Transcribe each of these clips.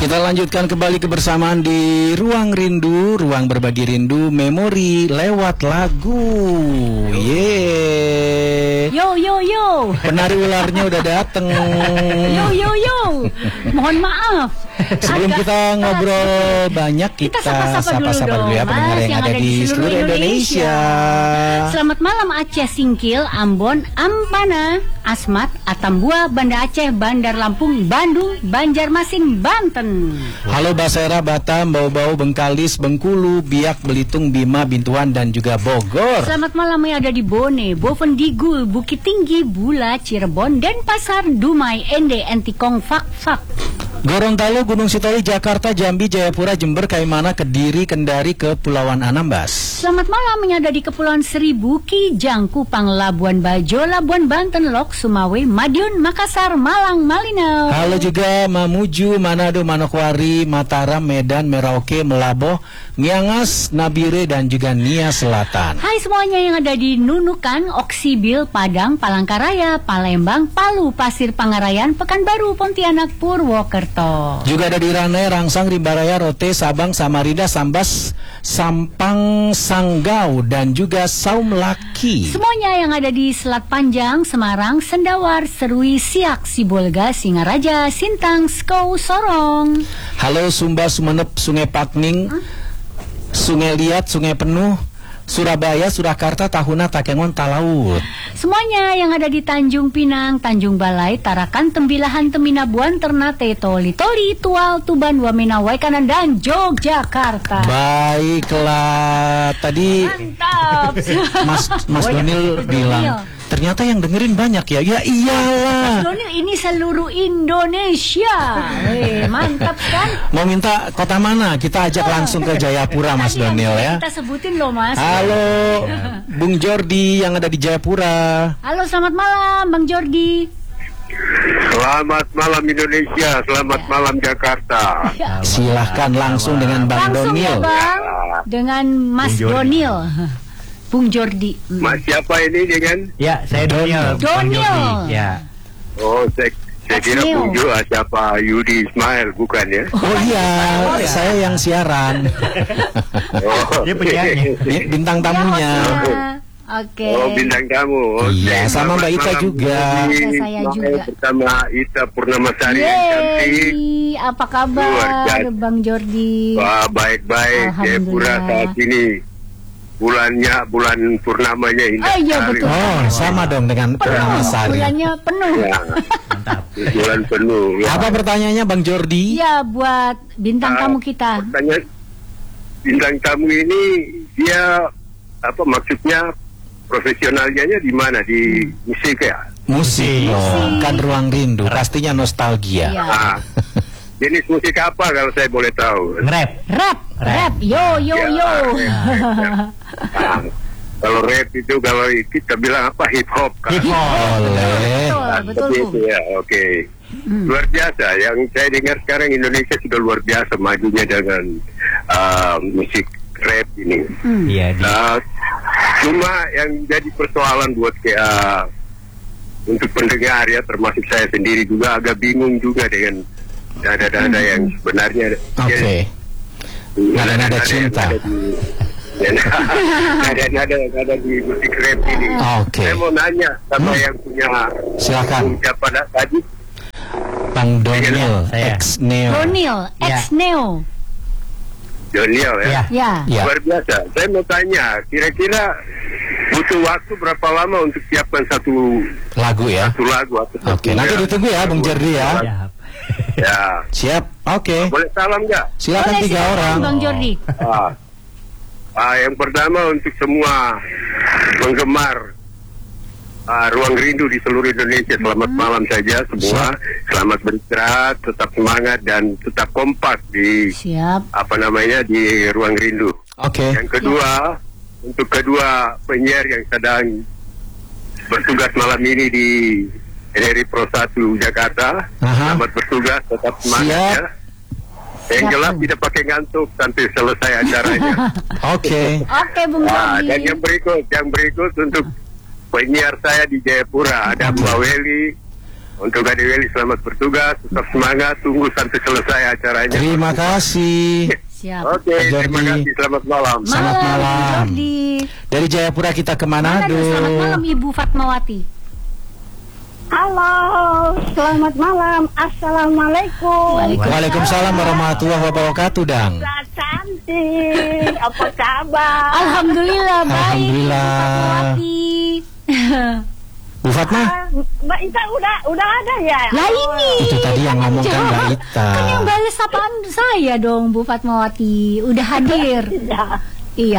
Kita lanjutkan kembali kebersamaan di Ruang Rindu, ruang berbagi rindu, memori lewat lagu. Yeay. Yo yo yo. Penari ularnya udah dateng. Yo yo yo. Mohon maaf. Sebelum kita ngobrol banyak, kita sapa-sapa dulu ya pendengar yang ada di seluruh Indonesia. Selamat malam Aceh Singkil, Ambon, Ampana, Asmat, Atambua, Banda Aceh, Bandar Lampung, Bandung, Banjarmasin, Banten. Halo Basera, Batam, Bau-Bau, Bengkalis, Bengkulu, Biak, Belitung, Bima, Bintuan, dan juga Bogor. Selamat malam yang ada di Bone, Bovendigul, Bukit Tinggi, Bula, Cirebon, Denpasar, Dumai, Ende, Entikong, Fak. Gorontalo, Gunung Sitoli, Jakarta, Jambi, Jayapura, Jember, Kaimana, Kediri, Kendari, Kepulauan Anambas. Selamat malam yang ada di Kepulauan Seribu, Kijang, Kupang, Labuan Bajo, Labuan Banten, Lok, Sumawe, Madiun, Makassar, Malang, Malinau. Halo juga Mamuju, Manado, Manokwari, Mataram, Medan, Merauke, Melaboh, Miangas, Nabire, dan juga Nia Selatan. Hai semuanya yang ada di Nunukan, Oksibil, Padang, Palangkaraya, Palembang, Palu, Pasir Pangarayan, Pekanbaru, Pontianak, Purwokerto. Juga ada di Ranai, Rangsang, Rimbaraya, Rote, Sabang, Samarinda, Sambas, Sampang, Sanggau, dan juga Saum Laki. Semuanya yang ada di Selat Panjang, Semarang, Sendawar, Serui, Siak, Sibolga, Singaraja, Sintang, Skou, Sorong. Halo Sumba, Sumenep, Sungai Pakning, Sungai Liat, Sungai Penuh, Surabaya, Surakarta, Tahuna, Takengon, Talaut. Semuanya yang ada di Tanjung Pinang, Tanjung Balai, Tarakan, Tembilahan, Teminabuan, Ternate, Toli, Tual, Tuban, Wamena, Waikanan, dan Yogyakarta. Baiklah, tadi Mantap. Mas Donil bilang ternyata yang dengerin banyak ya. Ya iyalah. Donil ini seluruh Indonesia. Mantap kan? Mau minta kota mana? Kita ajak langsung ke Jayapura, Mas Donil ya. Kita sebutin loh Mas. Halo Bung Jordi yang ada di Jayapura. Halo, selamat malam Bang Jordi. Selamat malam Indonesia, selamat malam Jakarta. Silahkan langsung dengan Bang Langsung Donil. ya Bang, dengan Mas Donil. Bung Jordi. Mas siapa ini dengan? Ya, saya Donil. Donil. Ya. Oh, saya kira Bung Jo, siapa Yudi Ismail, bukan ya? Oh iya, saya yang siaran. Oh, Dia penyanyi. Bintang tamunya. Oke. Oh, bintang tamu. Iya, sama Mbak Ita juga. Ada saya juga. Bersama Ita Purnamasari yang cantik. Yeay, apa Luar kabar biasa. Bang Jordi? Wah, baik-baik. Jayapura saat ini bulan purnamanya indah. Oh iya, sekali. betul. Oh, sama dong dengan Purnamasari. Bulannya penuh. Ya, Mantap. bulan penuh. Ya. Apa pertanyaannya Bang Jordi? Iya, buat bintang tamu kita. Pertanyaan bintang tamu ini dia apa maksudnya profesionalnya di mana, di musik ya? Musik. Oh, kan Ruang Rindu, pastinya nostalgia. Iya. Ah, jenis musik apa kalau saya boleh tahu? Rap. Yo. Ah, kalau rap itu kalau kita bilang apa, hip hop kan? Oleh. Betul. Begitu ya, oke. Luar biasa. Yang saya dengar sekarang Indonesia sudah luar biasa majunya dengan musik rap ini. Iya. Cuma yang jadi persoalan buat untuk pendengar ya, termasuk saya sendiri juga agak bingung juga dengan nada-nada yang sebenarnya. Oke. Nada-nada cinta. Nada-nada di musik rap ini. Oke. Saya mau nanya sama yang punya. Silakan. Siapa tadi? Bang Donil, Saya. ex Neo. Donil, ex Neo. Donil ya. Ya. Ya. Luar biasa. Saya mau tanya, kira-kira butuh waktu berapa lama untuk siapkan satu Lagu ya. lagu atau satu Oke, nanti ditunggu ya Bung Jordi ya. Ya. Ya. Siap. Oke. Boleh salam nggak? Silakan Boleh, 3 silakan, orang. Bang Jordi. Yang pertama untuk semua penggemar Ruang Rindu di seluruh Indonesia, selamat malam saja semua. Selamat beristirahat, tetap semangat dan tetap kompak di Siap. di Ruang Rindu. Oke. Yang kedua, untuk kedua penyiar yang sedang bertugas malam ini di RRI Pro 1 Jakarta, selamat bertugas, tetap semangat Siap. ya. Yang jelas tidak pakai ngantuk sampai selesai acaranya. Oke. Oke, Bung Jordi. Dan yang berikut untuk penyiar saya di Jayapura ada Bu Aweli, Untuk Ade Weli selamat bertugas, tetap semangat, tunggu sampai selesai acaranya. Terima kasih. Siap. Oke, terima Jordi. kasih, selamat malam. Selamat malam. Jordi. Dari Jayapura kita ke Manado. Manado. Selamat malam Ibu Fatmawati. Halo, selamat malam. Assalamualaikum. Waalaikumsalam warahmatullahi wabarakatuh, Dang. Mbak cantik, apa kabar? Alhamdulillah baik. Alhamdulillah. Ibu Fatmawati. Bu Fatma, Mbak Ita udah ada ya? Lah ini. itu tadi yang ngomong kan Mbak Ita. Kan yang balas sapaan saya dong Bu Fatmawati. Udah hadir. Iya.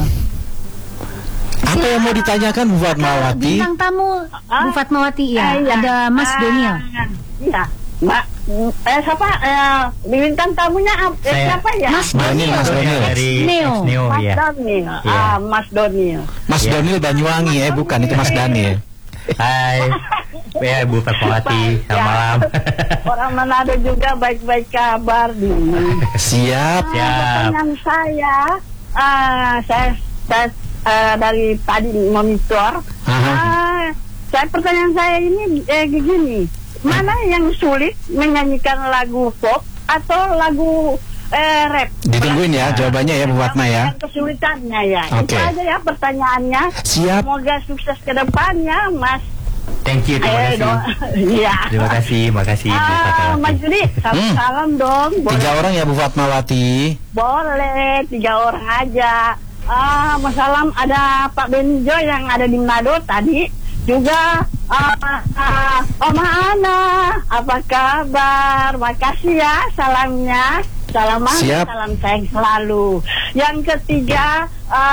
Apa yang mau ditanyakan Bu Fatmawati? Bintang tamu Bu Fatmawati ya. Iya. Ada Mas Daniel. Iya, Mbak. Siapa? Bintang tamunya siapa ya? Mas Daniel, Mas Daniel. Dari Neo. Neo Mas ya. Daniel. Iya. Mas Daniel. Mas Iya. Daniel Banyuwangi bukan itu Mas Daniel. Hai. Ya, Bu Fatmawati, selamat malam. Orang Manado juga baik-baik kabar nih. Siap. Siap. Pertanyaan saya dari tadi monitor. Pertanyaan saya ini begini, mana yang sulit menyanyikan lagu pop atau lagu rap? Ditungguin ya jawabannya ya Bu Fatma ya. Yang kesulitannya ya. Oke. Itu aja ya pertanyaannya. Siap. Semoga sukses ke depannya, Mas. Thank you, terima kasih. Iya. Terima kasih, makasih Bu Mas Fatmawati. Juli, salam dong. 3 orang ya Bu Fatmawati. Boleh, 3 orang aja. Mas Salam, ada Pak Benjo yang ada di Manado tadi. Juga Oma Ana, apa kabar? Makasih ya salamnya. Salam Siap. salam sayang selalu. Yang ketiga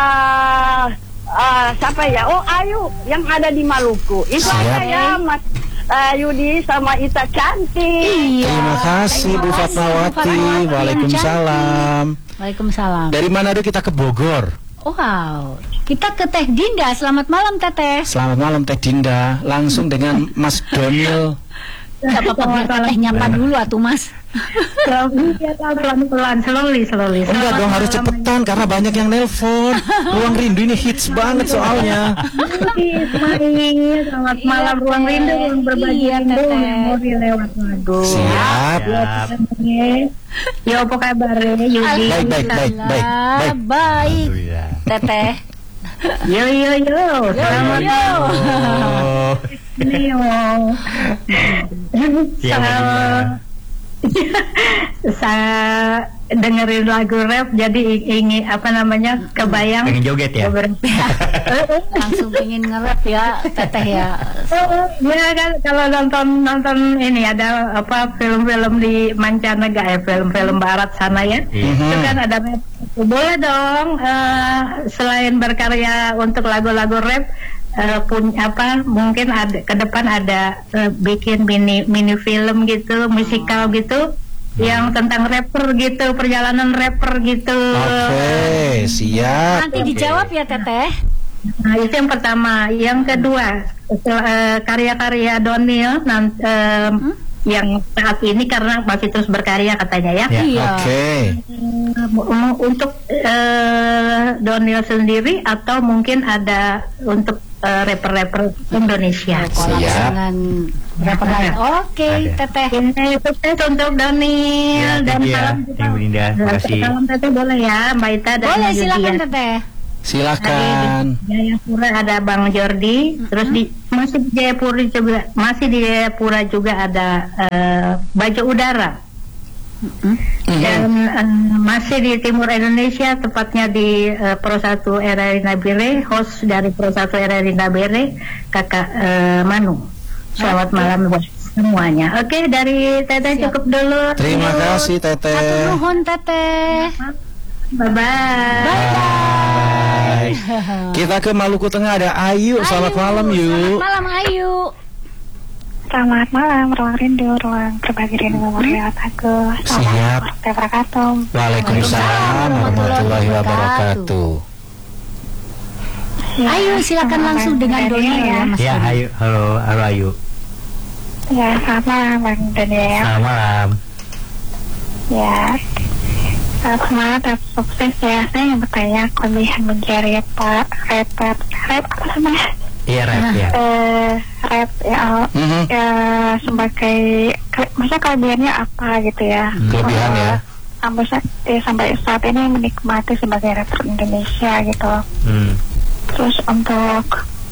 siapa ya? Oh, Ayu yang ada di Maluku. Itu Siap. aja ya, Mas Yudi sama Ita cantik. Iya. Terima kasih Bu Fatmawati. Waalaikumsalam. Waalaikumsalam. Dari Manado kita ke Bogor. Wow. Kita ke Teh Dinda. Selamat malam Teteh. Selamat malam Teh Dinda. Langsung dengan Mas Daniel. Gak apa-apa biar Teteh nyapa dulu atuh Mas. Pelan-pelan, slowly. Enggak dong, harus cepetan karena banyak yang nelpon. Ruang Rindu ini hits banget soalnya. Selamat malam Ruang Rindu yang berbagi Iya, rindu Teteh. memori lewat lagu. Siap. Yo apa kabar Yudi? Baik. Baik. Alhamdulillah. Teteh. Yo. Selamat Yo. Oh. Neo. Siap, Bang. Saya dengerin lagu rap jadi ingin kebayang. Pengen joget ya? Langsung pengen nge-rap ya Teteh ya. Ya kan kalau nonton ini ada film-film di mancanegara, film-film barat sana ya. Itu kan ada rap. Boleh dong selain berkarya untuk lagu-lagu rap mungkin ada ke depan ada bikin mini film gitu, musikal gitu yang tentang rapper gitu, perjalanan rapper gitu. Oke, siap. Nanti dijawab ya Teteh. Nah, itu yang pertama. Yang kedua, karya-karya Doniel yang saat ini karena masih terus berkarya katanya ya. Ya. Iya. Oke. Untuk Doniel sendiri atau mungkin ada untuk rapper-rapper Indonesia. Kolab Siap. dengan rapper lain. Oke, Ada. Teteh. Ini sukses untuk Doniel Ya, dan thank you ya. salam Thank you, Bu Dinda. Terima kasih. Salam Teteh boleh ya, Mbak Ita dan Boleh Yudi silakan ya. Teteh. Silakan. Di Jayapura ada Bang Jordi, terus masih di Jayapura juga ada Baju Udara. Dan masih di timur Indonesia, tepatnya di Pro 1 RRI Nabire, host dari Pro 1 RRI Nabire, Kakak Manu. Selamat malam buat semuanya. Oke, dari Teteh cukup dulu. Terima kasih Atur Teteh. nuhun Teteh. Bye-bye. Bye. Kita ke Maluku Tengah ada Ayu. Selamat malam Selamat yuk. malam Ayu. Selamat malam, Ruang Rindu, Ruang Berbagi Rindu Memori Lewat Lagu. Siap. Assalamualaikum warahmatullahi wabarakatuh. Waalaikumsalam warahmatullahi wabarakatuh. Ayu silakan langsung dengan Doniel ya Mas. Ya, Doni. halo Ayu. Ya, selamat malam Bang Daniel. Selamat malam. Ya, semangat dan sukses ya. Saya yang bertanya kelebihan menjadi rap apa namanya? Iya rap ya. Rap ya, sebagai masa kelebihannya apa gitu ya? Kelebihan ya. Sampai saat ini menikmati sebagai rapper Indonesia gitu. Terus untuk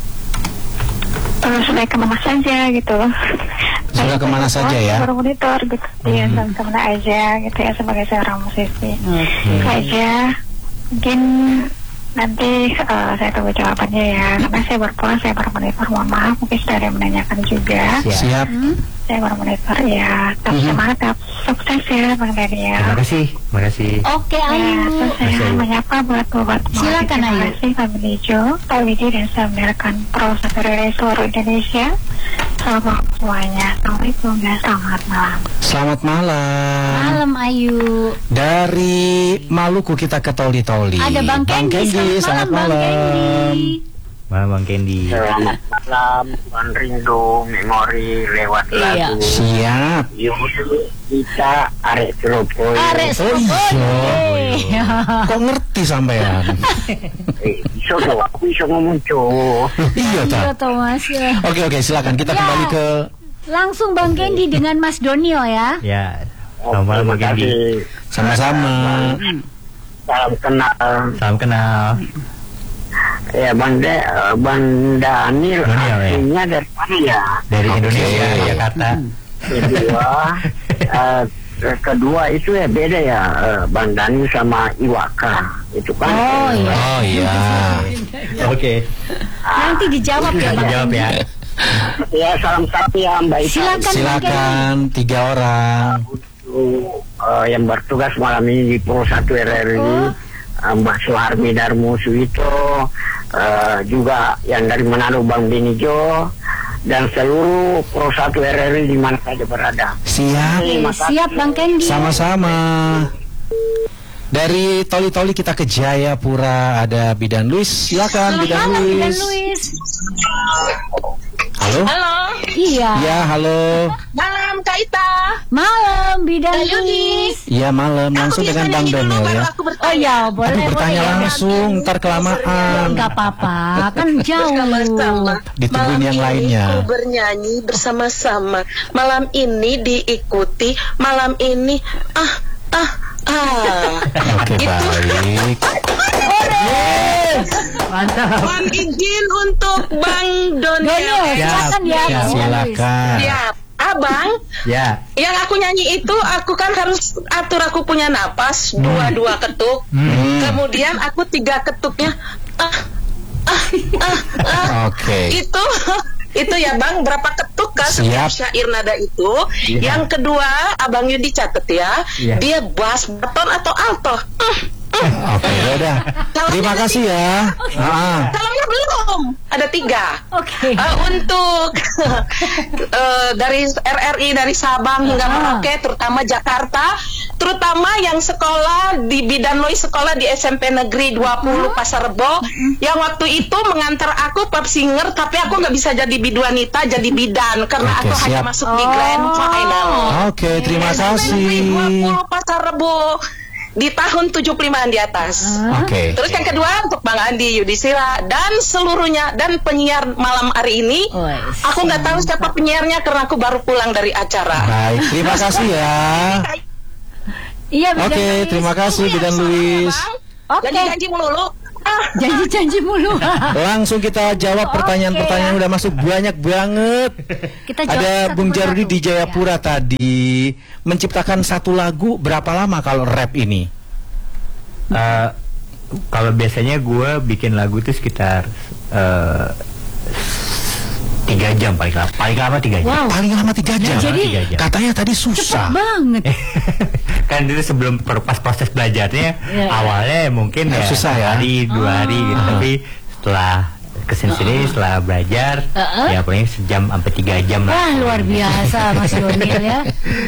sudah kemana saja gitu. Sudah kemana saja ya? Bermonitor gitu. Iya, kemana aja gitu ya sebagai seorang musisi. Itu aja. Mungkin nanti saya tunggu jawabannya ya. Karena saya berpulang, saya bermonitor. Mohon maaf, mungkin sudah ada yang menanyakan juga. Siap. Saya bermonitor ya. Tetap semangat, tetap sukses ya Bang Daniel. Terima kasih. Oke, Ya, Ayu. terus saya menyapa buat Silakan, Ayu. Terima kasih Kak Benejo, Kak Widi, dan saya mendengarkan Pro Saturday seluruh Indonesia. Selamat semuanya. Assalamualaikum dan selamat malam. Selamat malam. Malam, Ayu. Dari Maluku kita ke Toli-Toli. Ada Bang Kendi. Selamat Bang malam. Kendi. Malam Bang Kendi. Selamat malam, Tuan Rindu, memori lewat Iya. lagu. Siap. Yuk, kita arek Surabaya. Arek iya. Kok ngerti sampean? Iso dong, aku iso ngomong cowok. Iya Iya, tak. Thomas. Oke, silakan kita Ya. kembali ke Langsung Bang Kendi dengan Mas Donio ya. Ya. Selamat malam Bang Kendi. sama-sama. Salam kenal. Salam kenal. Ya Bang Daniel, Daniel, ya. aslinya dari mana ya? Dari Oke. Indonesia, Jakarta. Kedua itu ya beda ya, Bang Daniel sama Iwaka itu kan. Oh iya. Oh iya. Oke. Nanti dijawab ya Bang Jawab Kendi. ya. Ya salam satu ya Mbak Isa. Silakan Bang Kendi. Silakan 3 orang. Untuk yang bertugas malam ini di Pro 1 RRI, Mbak Suharmi Darmo Suwito, juga yang dari Manado Bang Benijo, dan seluruh Pro 1 RRI di mana saja berada. Siap. Siap Bang Kendi. Sama-sama. Dari Toli-Toli kita ke Jayapura, ada Bidan Luis. Silakan Bidan Malam Bidan Luis. Luis. Halo? Halo, Iya. Ya, halo. malam Kak Ita. Malam Bidan Kak Yudi. Luis. Iya, malam. Langsung dengan Bang Daniel ya. Oh ya, boleh. Aduh, bertanya boleh. langsung, ntar kelamaan. Enggak apa-apa, kan jauh. Sama-sama. Ditungguin Malam yang ini lainnya. aku bernyanyi bersama-sama. Malam ini diikuti. Malam ini Oke, baik. Mohon izin untuk Bang Donio, Doniel. silakan ya. Bang Luis. Silakan. Siap. Abang, Ya. yang aku nyanyi itu aku kan harus atur, aku punya napas dua ketuk. Kemudian aku 3 ketuknya Oke. itu ya Bang, berapa ketuk kan Siap. setiap syair nada itu. Iya. Yang kedua, Abang Yudi catet ya, Iya. dia bass, baton atau alto. Oke, udah. Terima kasih ya. Salamnya belum, ada 3. Oke. Untuk dari RRI, dari Sabang hingga Merauke, terutama Jakarta, terutama yang sekolah di Bidan Luis, sekolah di SMP Negeri 20 Pasar Rebo, yang waktu itu mengantar aku pop singer, tapi aku nggak bisa jadi biduanita, jadi bidan karena Oke, aku hanya siap. masuk di grand final. Oke, terima SMP Negeri kasih. 20 Pasar Rebo di tahun 75-an di atas. Oke. Terus yang kedua untuk Bang Andi Yudhistira dan seluruhnya dan penyiar malam hari ini. Aku nggak tahu siapa penyiarnya karena aku baru pulang dari acara. Baik, terima kasih ya. Iya, Bidan Oke, Luis. terima kasih Bidan Luis. Oke. Janji melulu. Janji-janji mulu. Langsung kita jawab pertanyaan-pertanyaan yang udah masuk banyak banget. Kita jawab Ada satu Bung Jarudi persatu. di Jayapura tadi menciptakan satu lagu berapa lama kalau rap ini? Kalau biasanya gue bikin lagu tuh sekitar 3 jam paling lama 3 jam. Wow. Paling lama 3 jam. Jadi 3 jam. Katanya tadi Cepet susah. banget. Kan dulu sebelum pas proses belajarnya Iya. awalnya mungkin ya Susah ya. hari 2 hari gitu, tapi setelah kesini setelah belajar ya paling sejam sampai 3 jam lah. Wah, luar biasa Mas Donil ya.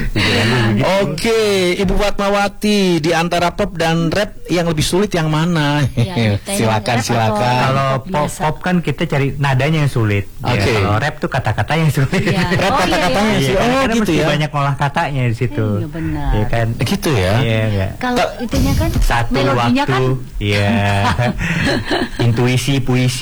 Oke, Ibu Fatmawati, di antara pop dan rap yang lebih sulit yang mana? Ya, kita Silakan, yang rap silakan. Kalau Pop pop, biasa. pop kan kita cari nadanya yang sulit. Ya, Oke. kalau rap tuh kata-kata yang sulit. Iya. Rap Oh, kata-katanya iya, sih. Iya, Oh, karena gitu mesti ya. banyak ngolah katanya di situ. Iya, benar. Iya kan? Gitu ya. Iya, iya. Kalau itunya kan Satu melodinya waktu, kan iya. Intuisi, puisi,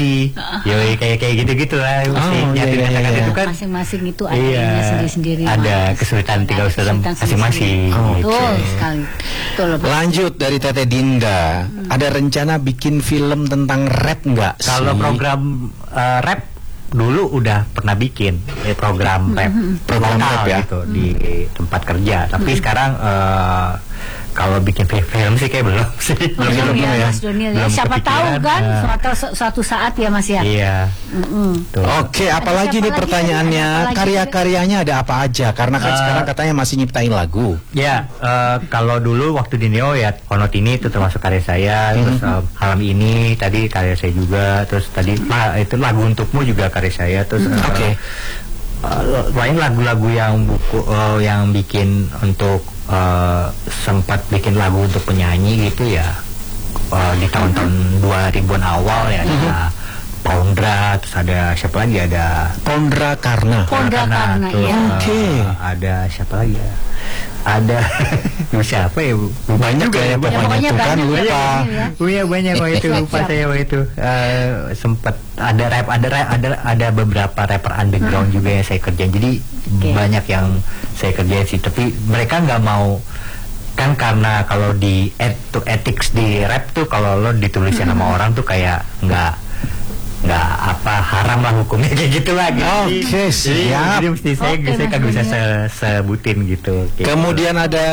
Yoi, kayak gitu-gitu lah. Musiknya iya, kata-kata iya. itu kan Masing-masing itu ada ininya sendiri-sendiri. ada Mas. kesulitan tinggal Kesulitan masing-masing. sendiri-sendiri. Gitu. Betul sekali. Betul loh, Pak. Lanjut dari Teteh Dinda. Ada rencana bikin film tentang rap nggak sih? Kalau program rap dulu udah pernah bikin program rap, Program lokal rap ya? gitu di tempat kerja. Tapi sekarang kalau bikin film sih kayak belum sih. Belum ya, Mas Doniel ya. Belum Siapa tahu kepikiran, kan suatu saat ya Mas ya. Iya. Tuh. Oke, apalagi siapa nih lagi? pertanyaannya, Ada apa lagi? karya-karyanya ada apa aja? Karena kan sekarang katanya masih nyiptain lagu. Ya, kalau dulu waktu di Neo ya Honotini itu termasuk karya saya, terus Malam Ini tadi karya saya juga, terus tadi itu Lagu Untukmu juga karya saya, terus Oke. banyak lagu-lagu yang bikin untuk sempat bikin lagu untuk penyanyi gitu ya di tahun-tahun 2000-an awal ya ada Pondra, terus ada siapa lagi, ada Pondra Karna. Pondra Karna, terus, ya. Oke. ada siapa lagi ya, ada siapa ya, Banyak ya, pokoknya itu kan banyak lupa. ya. Iya banyak waktu itu, lupa saya waktu itu. Sempat ada rap, ada beberapa rapper underground juga yang saya kerjain. Jadi banyak yang saya kerjain sih. Tapi mereka nggak mau kan, karena kalau di ethics di rap tuh kalau lo ditulisin sama orang tuh kayak nggak haram lah hukumnya kayak gitu lah gitu. Oke, siap. Jadi mesti saya kagak bisa sebutin gitu. Kemudian ada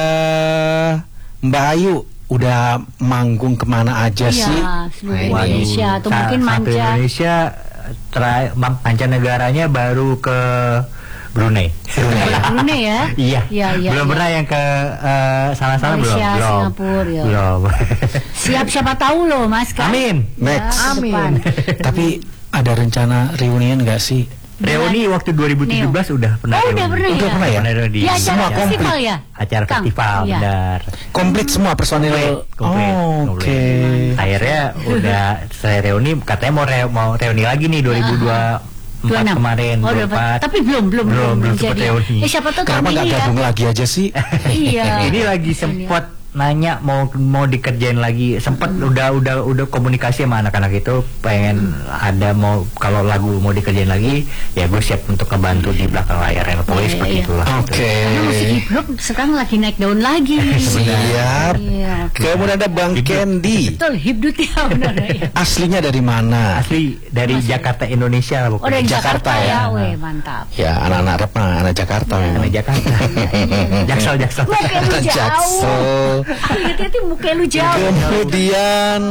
Mbak Ayu, udah manggung kemana aja Iya, sih? seluruh Nah, ini. Indonesia atau mungkin Satu manca. Indonesia mancanegaranya baru ke Brunei. Brunei ya? Iya. Iya, Belum iya. pernah yang ke sana-sana belum. Malaysia, Belum. Singapura, ya. Belum. Siap, siapa tahu loh Mas kan. Amin. Next. Ya, depan. Tapi ada rencana reunian nggak sih? Reuni waktu 2017 udah pernah. Oh, udah reuni. pernah ya? Udah pernah ya? Pernah reuni. Di acara Semua festival komplit. ya? Acara Kang? festival, Iya. benar. Komplit semua personil. Komplit, Oh, komplit. oke. Akhirnya udah saya reuni, katanya mau reuni lagi nih 2024 26. kemarin. Oh, 24. tapi belum sempat jadi. reuni. Siapa tahu Kenapa tahun nggak ini ya. gabung lagi aja sih? Iya. Ini lagi sempat nanya mau dikerjain lagi, sempat udah komunikasi sama anak-anak itu, pengen ada mau kalau lagu mau dikerjain lagi ya gue siap untuk ngebantu di belakang layar pokoknya Iya, seperti iya. itulah. Oke. Karena musik hip hop sekarang lagi naik daun lagi. Siap. Iya. Kemudian ada Bang Candy. Betul, hibdut ya benar ya. Aslinya dari mana? Asli dari Jakarta, Indonesia lah Oh, pokoknya. dari Jakarta, Jakarta ya. ya. Weh, mantap. Ya, anak-anak rap mah anak Jakarta Dari memang. Jakarta. Jaksel. Muka lu jauh. Jaksel. Hati-hati muka lu jauh. Kemudian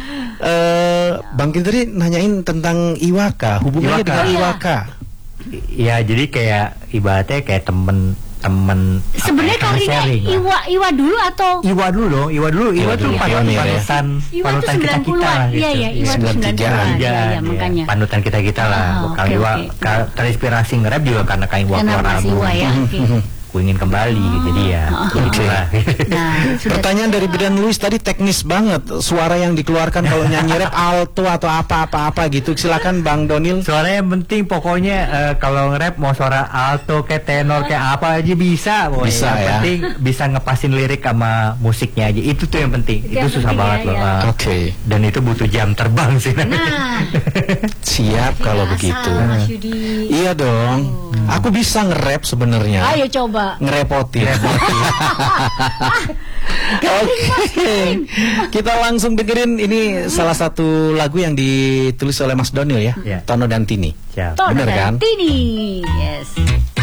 Bang Kindri nanyain tentang Iwaka, hubungannya Iwaka. dengan Iya. Iwaka. Ya jadi kayak ibaratnya kayak temen Sebenarnya temen karirnya sharing lah. Iwa dulu atau Iwa dulu dong, Iwa tuh dulu, pionir ya. panutan Iwa tuh panutan kita 90-an. lah Iya, gitu. iya, Iwa tuh 93. 90-an. Iya, iya, Iya, makanya. panutan kita lah. Ah, Vokal oke, Iwa oke. terinspirasi nge-rap juga karena kayak Iwa Karena keluar masih album. Iwa ya. Oke. Ku ingin kembali, jadi ya begitulah. Nah, sudah Pertanyaan dari Bidan Luis tadi teknis banget. Suara yang dikeluarkan kalau nyanyi rap alto atau apa-apa gitu. Silakan Bang Donil. Suara yang penting pokoknya kalau nge-rap mau suara alto kayak tenor kayak apa aja bisa pokoknya. Bisa, yang ya. penting bisa ngepasin lirik sama musiknya aja. Itu tuh yang penting. Itu yang Itu susah penting banget ya, loh. ya. Oke. Dan itu butuh jam terbang sih. Nah, Siap kalau biasa, begitu. Mas Yudi. Iya dong. Aku bisa nge-rap sebenarnya. Ayo coba. Ngerepotin. Oke. Kita langsung dengerin ini salah satu lagu yang ditulis oleh Mas Donil ya. Iya. Tono dan Tini. Siap. Tono Bener dan kan? Tini. Yes.